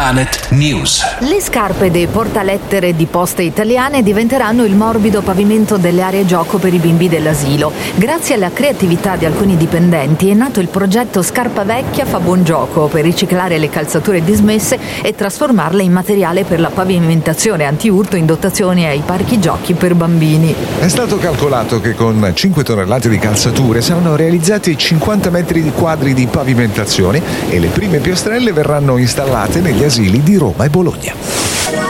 Planet News. Le scarpe dei portalettere di Poste Italiane diventeranno il morbido pavimento delle aree gioco per i bimbi dell'asilo. Grazie alla creatività di alcuni dipendenti è nato il progetto Scarpa Vecchia fa buon gioco per riciclare le calzature dismesse e trasformarle in materiale per la pavimentazione antiurto in dotazione ai parchi giochi per bambini. È stato calcolato che con 5 tonnellate di calzature saranno realizzati 50 metri quadri di pavimentazione e le prime piastrelle verranno installate negli asili di Roma e Bologna.